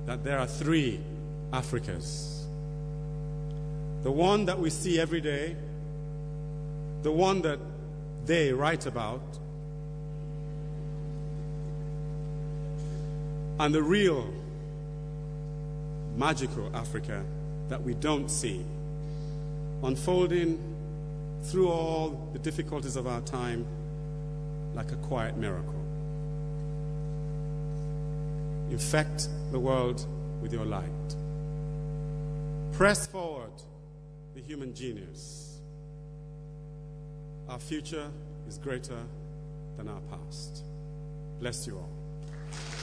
that there are three Africas. The one that we see every day, the one that they write about, and the real magical Africa that we don't see, unfolding through all the difficulties of our time like a quiet miracle. Infect the world with your light. Press forward the human genius. Our future is greater than our past. Bless you all.